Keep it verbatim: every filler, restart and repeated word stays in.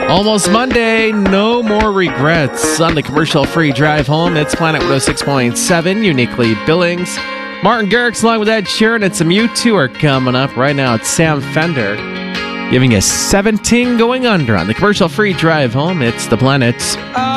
Almost Monday, no more regrets on the commercial-free drive home. It's Planet one oh six point seven, uniquely Billings. Martin Garrix along with Ed Sheeran and some U two are coming up. Right now, it's Sam Fender giving us seventeen going under on the commercial-free drive home. It's the Planet